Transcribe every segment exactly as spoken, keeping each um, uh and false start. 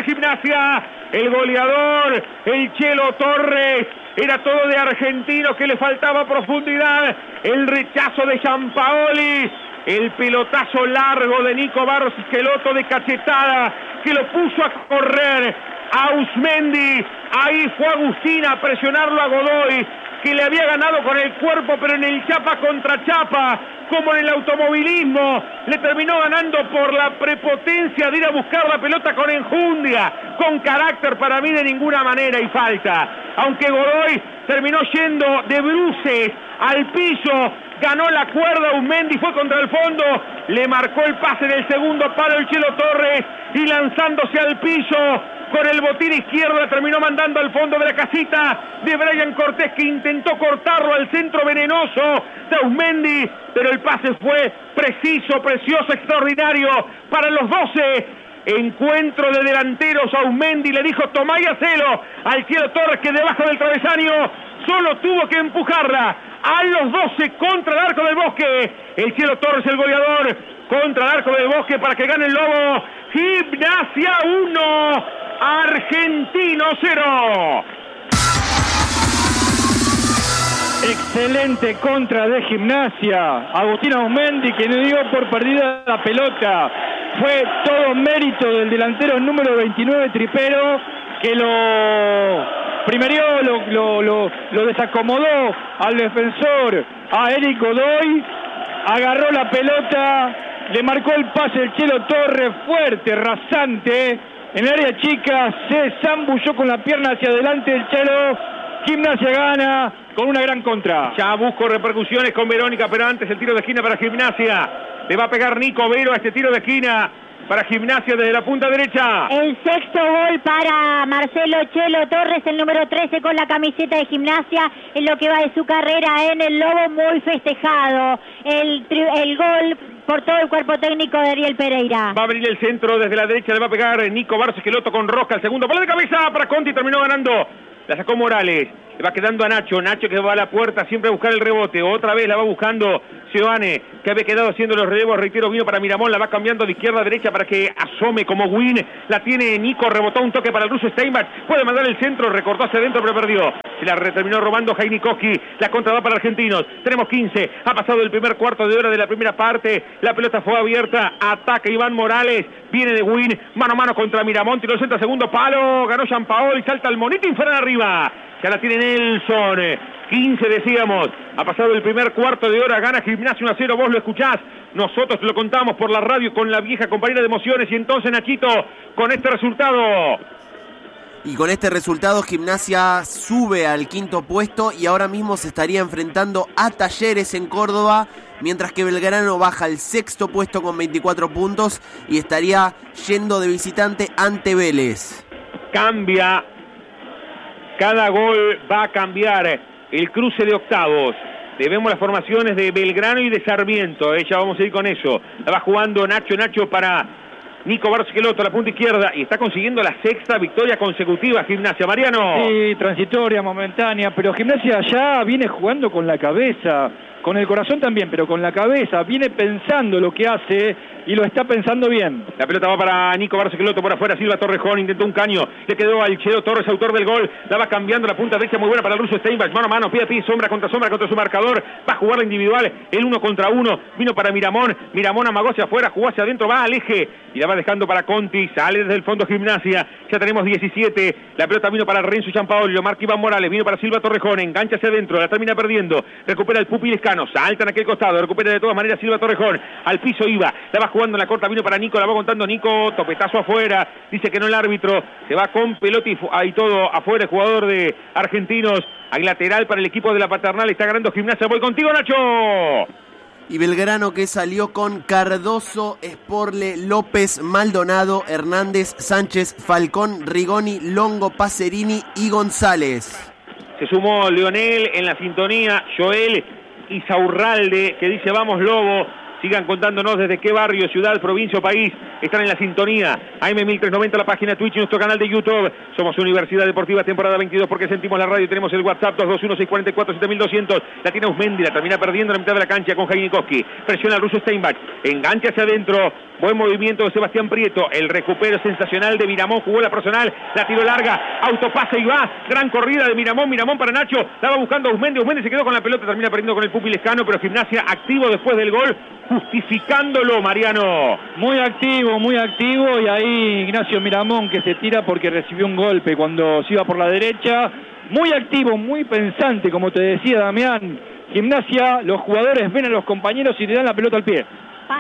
Gimnasia. El goleador, el Chelo Torres. Era todo de Argentino, que le faltaba profundidad. El rechazo de Gianpaoli. El pelotazo largo de Nico Barcellotto de cachetada, que lo puso a correr a Auzmendi. Ahí fue Agustín a presionarlo a Godoy, que le había ganado con el cuerpo, pero en el chapa contra chapa, como en el automovilismo, le terminó ganando por la prepotencia de ir a buscar la pelota con enjundia, con carácter. Para mí de ninguna manera y falta. Aunque Godoy terminó yendo de bruces al piso, ganó la cuerda, Auzmendi fue contra el fondo, le marcó el pase del segundo palo el Chelo Torres, y lanzándose al piso con el botín izquierdo la terminó mandando al fondo de la casita de Brian Cortés, que intentó cortarlo al centro venenoso de Auzmendi, pero el pase fue preciso, precioso, extraordinario para los doce. Encuentro de delanteros. Auzmendi le dijo: tomá y hacelo al Chelo Torres, que debajo del travesaño solo tuvo que empujarla a los doce contra el arco del Bosque. El Chelo Torres, el goleador, contra el arco del Bosque para que gane el Lobo. Gimnasia uno, Argentino cero. Excelente contra de Gimnasia. Agustín Auzmendi, que no dio por perdida la pelota. Fue todo mérito del delantero número veintinueve, Tripero, que lo primerió, lo, lo, lo, lo desacomodó al defensor, a Eric Godoy. Agarró la pelota, le marcó el pase el Chelo Torres, fuerte, rasante, en el área chica, se zambulló con la pierna hacia adelante el Chelo. Gimnasia gana con una gran contra. Ya busco repercusiones con Verónica, pero antes el tiro de esquina para Gimnasia. Le va a pegar Nico Vero a este tiro de esquina para Gimnasia desde la punta derecha. El sexto gol para Marcelo Chelo Torres, el número trece con la camiseta de Gimnasia, en lo que va de su carrera en el Lobo, muy festejado. El, el gol por todo el cuerpo técnico de Ariel Pereira. Va a abrir el centro desde la derecha, le va a pegar Nico Barcellotto con rosca, el segundo palo de cabeza para Conti, terminó ganando. La sacó Morales, le va quedando a Nacho, Nacho que va a la puerta siempre a buscar el rebote, otra vez la va buscando Giovane, que había quedado haciendo los relevos, reitero, vino para Miramón, la va cambiando de izquierda a derecha para que asome como Win, la tiene Nico, rebotó un toque para el ruso Steinbach, puede mandar el centro, recortó hacia adentro pero perdió, se la terminó robando Heinikowski, la contra va para Argentinos, tenemos quince, ha pasado el primer cuarto de hora de la primera parte, la pelota fue abierta, ataca Iván Morales, viene de Win, mano a mano contra Miramón, tiro centro, segundo palo, ganó Gianpaoli, salta el monito inferior arriba, ya la tiene Nelson, quince decíamos, ha pasado el primer cuarto de hora, gana Gimnasia uno a cero, vos lo escuchás, nosotros lo contamos por la radio con la vieja compañera de emociones, y entonces Nachito, con este resultado... Y con este resultado Gimnasia sube al quinto puesto y ahora mismo se estaría enfrentando a Talleres en Córdoba, mientras que Belgrano baja al sexto puesto con veinticuatro puntos y estaría yendo de visitante ante Vélez. Cambia, cada gol va a cambiar el cruce de octavos. Le vemos las formaciones de Belgrano y de Sarmiento, eh, ya vamos a ir con eso. La va jugando Nacho, Nacho para Nico Barcellotto, la punta izquierda, y está consiguiendo la sexta victoria consecutiva Gimnasia. Mariano. Sí, transitoria, momentánea, pero Gimnasia ya viene jugando con la cabeza, con el corazón también, pero con la cabeza, viene pensando lo que hace y lo está pensando bien. La pelota va para Nico Barcellotto por afuera, Silva Torrejón intentó un caño, le quedó al Chelo Torres, autor del gol, la va cambiando la punta derecha, muy buena para el ruso Steinbach, mano a mano, pie a pie, sombra contra sombra contra su marcador, va a jugar la individual, el uno contra uno, vino para Miramón, Miramón amagó hacia afuera, jugó hacia adentro, va al eje, y la va dejando para Conti, sale desde el fondo Gimnasia, ya tenemos diecisiete, la pelota vino para Renzo Gianpaoli, lo marca Iván Morales, vino para Silva Torrejón, engancha hacia adentro, la termina perdiendo, recupera el Pupi Lescano, salta en aquel costado, recupera de todas maneras Silva Torrejón, al piso iba, la va jugando en la corta, vino para Nico, la va contando Nico, topetazo afuera, dice que no el árbitro, se va con pelota y ahí todo afuera el jugador de Argentinos, hay lateral para el equipo de la Paternal, está ganando Gimnasia, voy contigo Nacho. Y Belgrano que salió con Cardoso, Sporle, López, Maldonado, Hernández, Sánchez, Falcón, Rigoni, Longo, Pacerini y González. Se sumó Leonel en la sintonía, Joel Isaurralde, que dice vamos Lobo, Sigan contándonos desde qué barrio, ciudad, provincia o país están en la sintonía. A M mil trescientos noventa, la página Twitch y nuestro canal de YouTube. Somos Universidad Deportiva, temporada veintidós, porque sentimos la radio. Tenemos el WhatsApp dos dos uno, seis cuatro cuatro, siete mil doscientos. La tiene Usmendi, la termina perdiendo en la mitad de la cancha con Jainikoski. Presiona al ruso Steinbach. Engancha hacia adentro. Buen movimiento de Sebastián Prieto. El recupero sensacional de Miramón. Jugó la personal. La tiró larga. Autopase y va. Gran corrida de Miramón. Miramón para Nacho. La va buscando Usmendi. Usmendi se quedó con la pelota. Termina perdiendo con el Pupi Lescano. Pero Gimnasia activo después del gol. Justificándolo, Mariano. Muy activo, muy activo. Y ahí Ignacio Miramón que se tira porque recibió un golpe cuando se iba por la derecha. Muy activo, muy pensante, como te decía Damián. Gimnasia, los jugadores ven a los compañeros y le dan la pelota al pie. Pa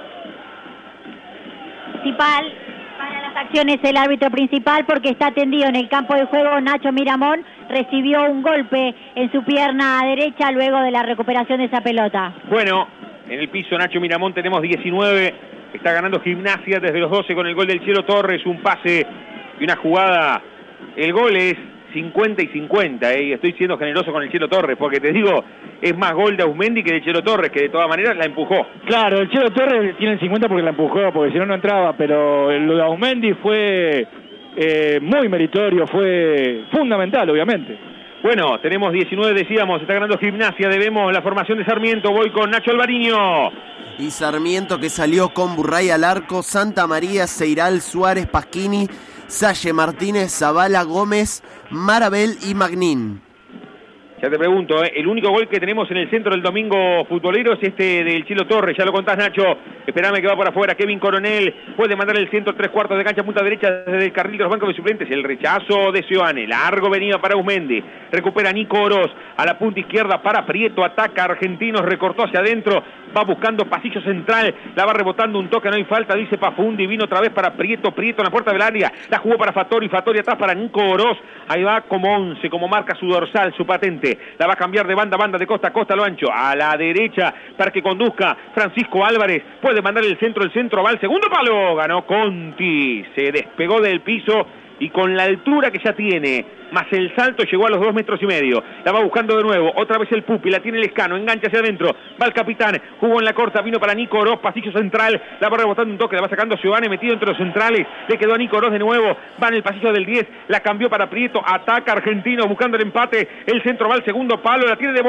principal para las acciones el árbitro principal porque está tendido en el campo de juego. Nacho Miramón recibió un golpe en su pierna derecha luego de la recuperación de esa pelota. Bueno, en el piso Nacho Miramón tenemos diecinueve, está ganando Gimnasia desde los doce con el gol del Chelo Torres, un pase y una jugada. El gol es cincuenta y cincuenta, ¿eh? Y estoy siendo generoso con el Chelo Torres, porque te digo, es más gol de Ausmendi que de Chelo Torres, que de todas maneras la empujó. Claro, el Chelo Torres tiene el cincuenta porque la empujó, porque si no, no entraba, pero lo de Ausmendi fue eh, muy meritorio, fue fundamental, obviamente. Bueno, tenemos diecinueve, decíamos, está ganando Gimnasia, debemos la formación de Sarmiento, voy con Nacho Alvariño. Y Sarmiento que salió con Burray al arco, Santa María, Seiral, Suárez, Pasquini, Salle, Martínez, Zavala, Gómez, Marabel y Magnín. Ya te pregunto, ¿eh? El único gol que tenemos en el centro del domingo futbolero es este del Chelo Torres, ya lo contás, Nacho. Esperame que va por afuera, Kevin Coronel puede mandar el centro, tres cuartos de cancha, punta derecha desde el carril de los bancos de suplentes. El rechazo de Seoane, largo venida para Usmendi, recupera Nico Oroz, a la punta izquierda para Prieto, ataca Argentinos, recortó hacia adentro, va buscando pasillo central, la va rebotando un toque, no hay falta, dice Pafundi, vino otra vez para Prieto, Prieto en la puerta del área, la jugó para Fattori, Fattori atrás para Nico Oroz, ahí va como once, como marca su dorsal, su patente, la va a cambiar de banda a banda, de costa a costa, a lo ancho, a la derecha, para que conduzca Francisco Álvarez, puede mandar el centro, el centro va al segundo palo, ganó Conti, se despegó del piso y con la altura que ya tiene, más el salto, llegó a los dos metros y medio, la va buscando de nuevo, otra vez el Pupi, la tiene Lescano, engancha hacia adentro, va el capitán, jugó en la corta, vino para Nico Oroz, pasillo central, la va rebotando un toque, la va sacando Giovanni, metido entre los centrales, le quedó a Nico Oroz de nuevo, va en el pasillo del diez, la cambió para Prieto, ataca Argentino buscando el empate, el centro va al segundo palo, la tiene de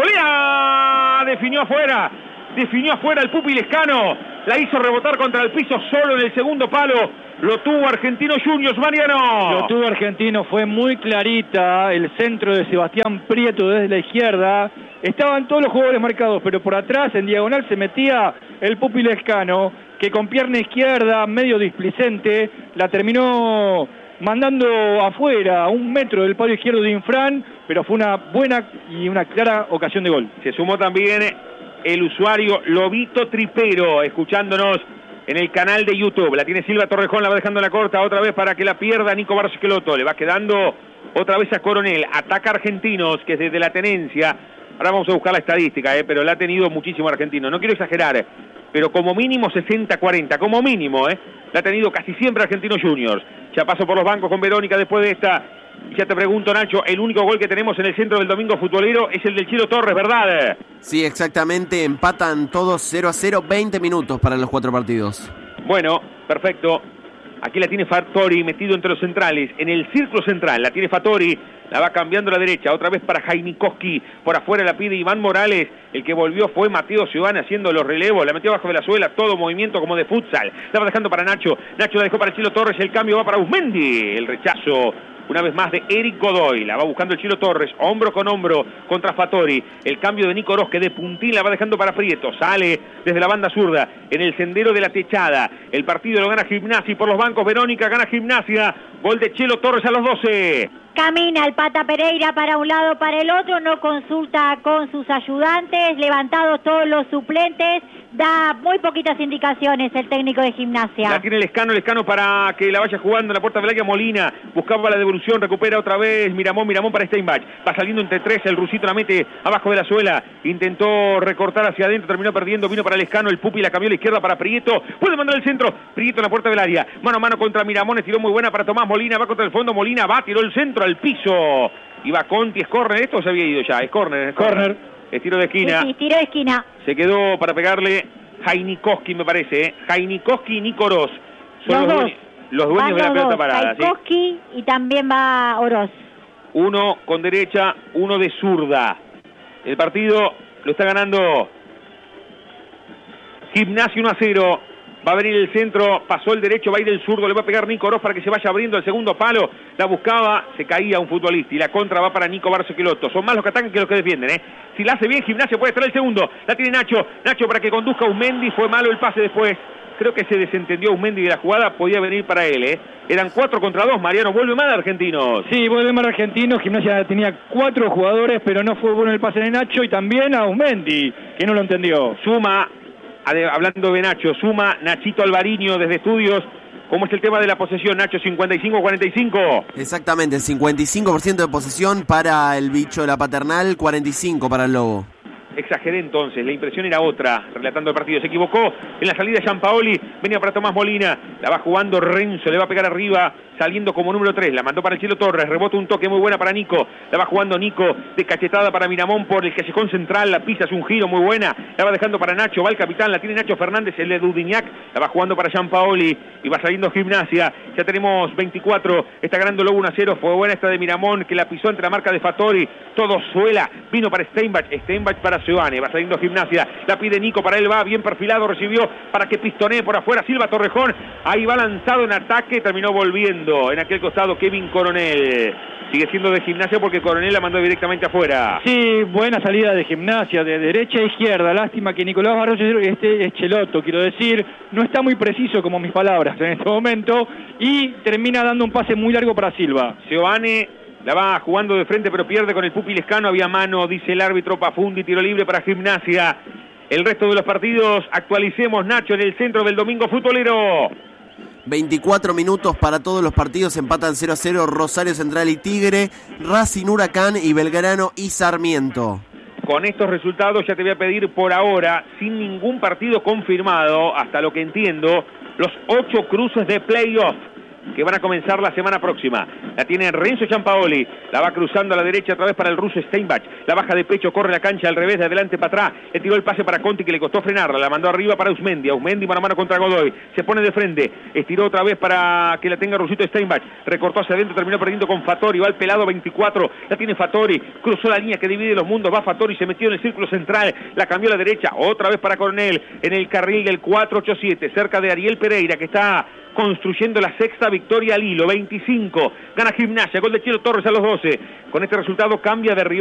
volea, definió afuera, definió afuera el Pupi Lescano, la hizo rebotar contra el piso solo en el segundo palo. Lo tuvo Argentino Juniors, Mariano. Lo tuvo Argentino, fue muy clarita el centro de Sebastián Prieto desde la izquierda. Estaban todos los jugadores marcados, pero por atrás, en diagonal, se metía el Pupi Lescano, que con pierna izquierda, medio displicente, la terminó mandando afuera, a un metro del palo izquierdo de Infran, pero fue una buena y una clara ocasión de gol. Se sumó también el usuario Lobito Tripero, escuchándonos en el canal de YouTube. La tiene Silva Torrejón, la va dejando en la corta, otra vez para que la pierda Nico Barcelotto. Le va quedando otra vez a Coronel. Ataca Argentinos, que es desde la tenencia. Ahora vamos a buscar la estadística, eh, pero la ha tenido muchísimo Argentino. No quiero exagerar, pero como mínimo sesenta cuarenta, como mínimo, eh. La ha tenido casi siempre Argentino Juniors. Ya pasó por los bancos con Verónica después de esta. Ya te pregunto, Nacho, el único gol que tenemos en el centro del domingo futbolero es el del Chelo Torres, ¿verdad? Sí, exactamente, empatan todos cero a cero, veinte minutos para los cuatro partidos. Bueno, perfecto. Aquí la tiene Fattori metido entre los centrales, en el círculo central, la tiene Fattori, la va cambiando a la derecha, otra vez para Jainikoski, por afuera la pide Iván Morales, el que volvió fue Mateo Giovanni haciendo los relevos, la metió abajo de la suela, todo movimiento como de futsal, la va dejando para Nacho, Nacho la dejó para el Chelo Torres, el cambio va para Usmendi, el rechazo una vez más de Eric Godoy, la va buscando el Chelo Torres, hombro con hombro contra Fattori, el cambio de Nico Oroz que de puntín la va dejando para Prieto, sale desde la banda zurda, en el sendero de la techada, el partido lo gana Gimnasia y por los bancos Verónica gana Gimnasia, gol de Chelo Torres a los doce. Camina el Pata Pereira para un lado, para el otro, no consulta con sus ayudantes, levantados todos los suplentes, da muy poquitas indicaciones el técnico de Gimnasia. La tiene Lescano, Lescano para que la vaya jugando en la puerta del área, Molina, buscaba la devolución, recupera otra vez Miramón, Miramón para Steinbach, va saliendo entre tres, el rusito la mete abajo de la suela, intentó recortar hacia adentro, terminó perdiendo, vino para Lescano, el Pupi la cambió a la izquierda para Prieto, puede mandar el centro, Prieto en la puerta del área, mano a mano contra Miramón, tiró muy buena para Tomás Molina, va contra el fondo, Molina va, tiró el centro al piso, iba Conti, es córner, esto se había ido ya, es córner, es córner, es tiro de esquina, sí, sí, tiro de esquina, se quedó para pegarle Jainikoski, me parece, ¿eh? Jainikoski y Nico Oroz. Son Los los, dos. dueños, los dueños Van de la los pelota dos, parada. ¿Sí? Jainikoski y también va Oroz. Uno con derecha, uno de zurda. El partido lo está ganando Gimnasia uno a cero. Va a venir el centro, pasó el derecho, va a ir el zurdo, le va a pegar Nico Oroz para que se vaya abriendo el segundo palo. La buscaba, se caía un futbolista y la contra va para Nico Barzoquilotto. Son más los que atacan que los que defienden, ¿eh? Si la hace bien Gimnasia puede estar el segundo. La tiene Nacho, Nacho para que conduzca a Usmendi. Fue malo el pase después. Creo que se desentendió Usmendi de la jugada, podía venir para él, ¿eh? Eran cuatro contra dos, Mariano, vuelve mal Argentinos. Sí, vuelve mal Argentinos, Gimnasia tenía cuatro jugadores, pero no fue bueno el pase de Nacho y también a Usmendi, que no lo entendió. Suma, hablando de Nacho, suma Nachito Alvariño desde Estudios. ¿Cómo es el tema de la posesión, Nacho? ¿cincuenta y cinco a cuarenta y cinco? Exactamente, cincuenta y cinco por ciento de posesión para el bicho de la Paternal, cuarenta y cinco para el Lobo. Exageré entonces, la impresión era otra, relatando el partido. Se equivocó en la salida de Gianpaoli, venía para Tomás Molina, la va jugando Renzo, le va a pegar arriba, saliendo como número tres, la mandó para el Chelo Torres, rebota un toque muy buena para Nico, la va jugando Nico, de cachetada para Miramón por el callejón central, la pisa, es un giro muy buena, la va dejando para Nacho, va el capitán, la tiene Nacho Fernández, el de Dudignac, la va jugando para Gianpaoli, y va saliendo Gimnasia, ya tenemos veinticuatro, está ganando Lobo uno a cero, fue buena esta de Miramón, que la pisó entre la marca de Fattori, todo suela, vino para Steinbach, Steinbach para Giovanni, va saliendo Gimnasia, la pide Nico, para él va, bien perfilado, recibió para que pistonee por afuera, Silva Torrejón, ahí va lanzado en ataque, terminó volviendo, en aquel costado Kevin Coronel, sigue siendo de Gimnasia porque Coronel la mandó directamente afuera. Sí, buena salida de Gimnasia, de derecha a izquierda, lástima que Nicolás Barroso, este es Cheloto, quiero decir, no está muy preciso como mis palabras en este momento, y termina dando un pase muy largo para Silva. Giovanni la va jugando de frente pero pierde con el Pupi Lescano, había mano, dice el árbitro Pafundi, tiro libre para Gimnasia. El resto de los partidos, actualicemos Nacho en el centro del domingo futbolero. veinticuatro minutos para todos los partidos, empatan cero a cero Rosario Central y Tigre, Racing Huracán y Belgrano y Sarmiento. Con estos resultados ya te voy a pedir por ahora, sin ningún partido confirmado, hasta lo que entiendo, los ocho cruces de playoff que van a comenzar la semana próxima. La tiene Renzo Gianpaoli, la va cruzando a la derecha otra vez para el ruso Steinbach, la baja de pecho, corre la cancha al revés, de adelante para atrás, le tiró el pase para Conti que le costó frenarla, la mandó arriba para Usmendi, Usmendi mano a mano contra Godoy, se pone de frente, estiró otra vez para que la tenga Rusito Steinbach, recortó hacia adentro, terminó perdiendo con Fattori, va el pelado veinticuatro, la tiene Fattori, cruzó la línea que divide los mundos, va Fattori, se metió en el círculo central, la cambió a la derecha, otra vez para Coronel, en el carril del cuatro ocho siete, cerca de Ariel Pereira, que está construyendo la sexta victoria al hilo, veinticinco, gana Gimnasia, gol de Chelo Torres a los doce, con este resultado cambia de Río